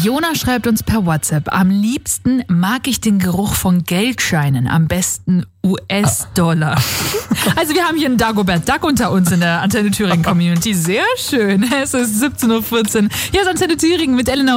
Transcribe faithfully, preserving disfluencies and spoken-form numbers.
Jona schreibt uns per WhatsApp, am liebsten mag ich den Geruch von Geldscheinen, am besten U S-Dollar. Also wir haben hier einen Dagobert Duck unter uns in der Antenne Thüringen Community. Sehr schön. Es ist siebzehn Uhr vierzehn. Hier ist Antenne Thüringen mit Elena